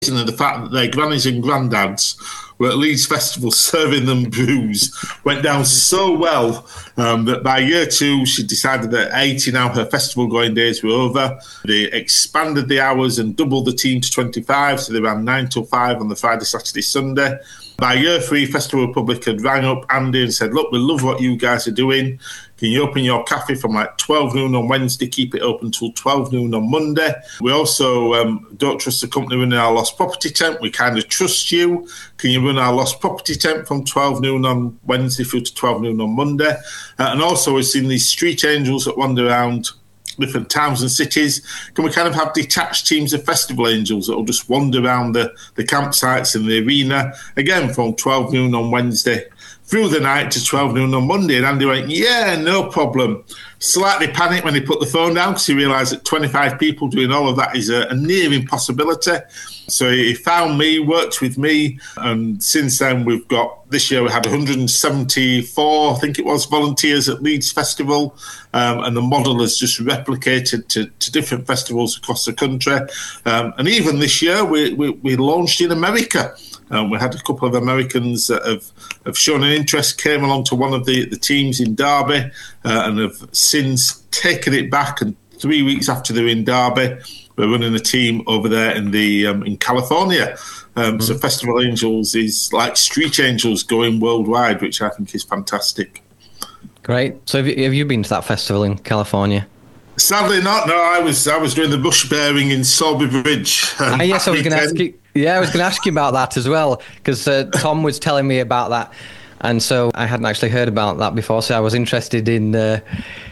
of the fact that their grannies and granddads were at Leeds Festival serving them booze went down so well that by year 2 she decided that 80 now her festival going days were over. They expanded the hours and doubled the team to 25, so they ran 9 till 5 on the Friday, Saturday, Sunday. By year 3, Festival Republic had rang up Andy and said, look, we love what you guys are doing. Can you open your cafe from like 12 noon on Wednesday, keep it open till 12 noon on Monday? We also don't trust the company running our lost property tent. We kind of trust you. Can you run our lost property tent from 12 noon on Wednesday through to 12 noon on Monday? And also we've seen these street angels that wander around different towns and cities. Can we kind of have detached teams of festival angels that will just wander around the campsites and the arena, again, from 12 noon on Wednesday through the night to 12 noon on Monday? And Andy went, yeah, no problem. Slightly panicked when he put the phone down because he realised that 25 people doing all of that is a near impossibility. So he found me, worked with me, and since then this year we had 174, I think it was, volunteers at Leeds Festival, and the model has just replicated to different festivals across the country. And even this year we launched in America. We had a couple of Americans that have shown an interest, came along to one of the teams in Derby, and have since taken it back. And 3 weeks after they're in Derby, we're running a team over there in California. So Festival Angels is like Street Angels going worldwide, which I think is fantastic. Great. So have you been to that festival in California? Sadly not. No, I was doing the bush bearing in Sorby Bridge. Yes, I was going to ask you. Yeah, I was going to ask you about that as well, because Tom was telling me about that, and so I hadn't actually heard about that before, so I was interested in that.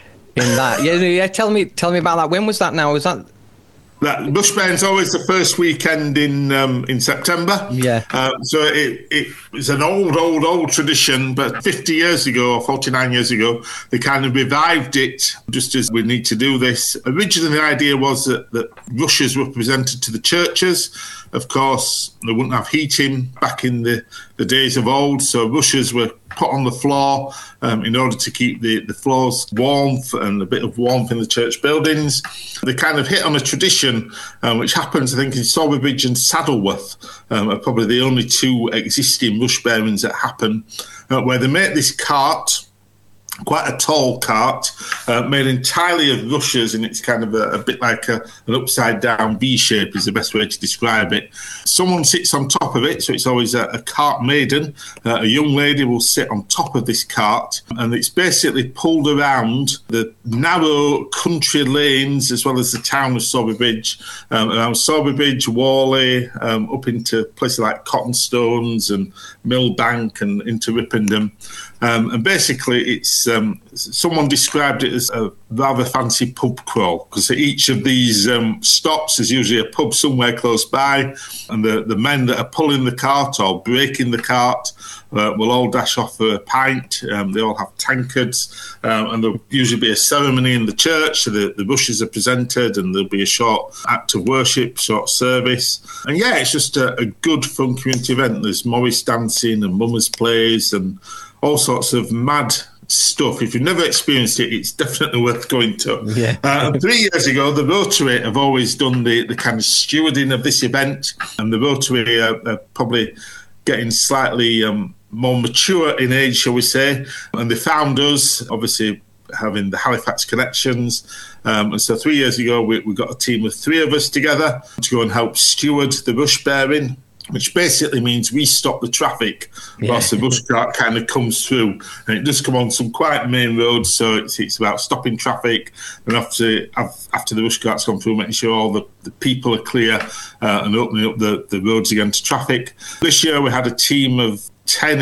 Yeah. Tell me about that. When was that? Now was that? That bush bearing's always the first weekend in September. Yeah. So it's an old tradition, but 50 years ago or 49 years ago, they kind of revived it just as we need to do this. Originally, the idea was that rushes were presented to the churches. Of course, they wouldn't have heating back in the days of old, so rushes were put on the floor in order to keep the floors warm and a bit of warmth in the church buildings. They kind of hit on a tradition which happens, I think, in Sorby Bridge and Saddleworth, are probably the only two existing rush bearings that happen, where they make this cart, quite a tall cart, made entirely of rushes, and it's kind of a bit like an upside down V shape is the best way to describe it. Someone sits on top of it, so it's always a cart maiden. A young lady will sit on top of this cart, and it's basically pulled around the narrow country lanes as well as the town of Sorby Bridge, around Sorby Bridge, Whalley, up into places like Cottonstones and Millbank and into Ripondham. And basically it's someone described it as a rather fancy pub crawl, because at each of these stops is usually a pub somewhere close by, and the men that are pulling the cart or breaking the cart will all dash off for a pint. They all have tankards, and there'll usually be a ceremony in the church, so the rushes are presented, and there'll be a short act of worship, short service. And yeah, it's just a good fun community event. There's Morris dancing and mummers plays and all sorts of mad stuff. If you've never experienced it, it's definitely worth going to. Yeah. 3 years ago, the Rotary have always done the kind of stewarding of this event, and the Rotary are probably getting slightly more mature in age, shall we say, and they found us, obviously having the Halifax connections, and so 3 years ago we got a team of 3 of us together to go and help steward the rush bearing, which basically means we stop the traffic whilst the bush cart kind of comes through. And it does come on some quite main roads, so it's about stopping traffic, and after the bush cart's gone through, making sure all the people are clear and opening up the roads again to traffic. This year we had a team of 10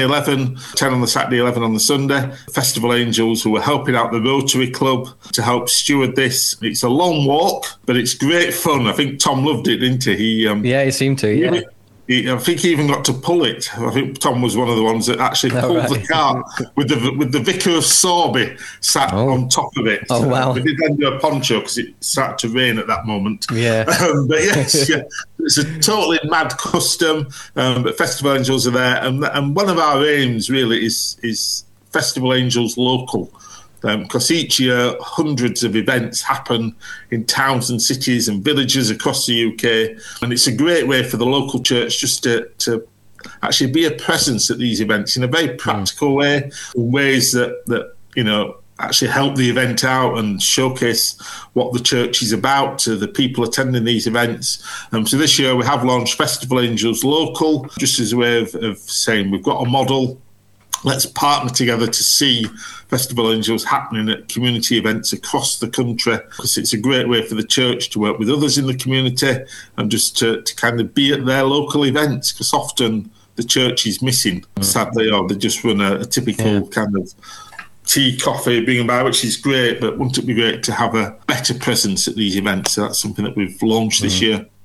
on the Saturday, 11 on the Sunday. Festival Angels who were helping out the Rotary Club to help steward this. It's a long walk, but it's great fun. I think Tom loved it, didn't he? He seemed to, yeah. I think he even got to pull it. I think Tom was one of the ones that actually pulled the cart with the Vicar of Sorby sat on top of it. Oh, wow. We did then do a poncho because it started to rain at that moment. Yeah. But yes, it's a totally mad custom, but Festival Angels are there. And one of our aims really is Festival Angels local. because each year hundreds of events happen in towns and cities and villages across the UK, and it's a great way for the local church just to actually be a presence at these events in a very practical way, in ways that actually help the event out and showcase what the church is about to the people attending these events. So this year we have launched Festival Angels Local, just as a way of saying we've got a model. Let's partner together to see Festival Angels happening at community events across the country, because it's a great way for the church to work with others in the community and just to kind of be at their local events, because often the church is missing, sadly, or they just run a typical kind of tea, coffee, being about, which is great, but wouldn't it be great to have a better presence at these events? So that's something that we've launched this year.